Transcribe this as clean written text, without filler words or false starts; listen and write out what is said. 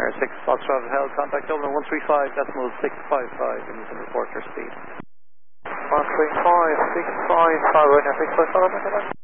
Tower 6, Foxtrot held, contact Dublin 135.655 and you can report your speed. 135.655, right now 655.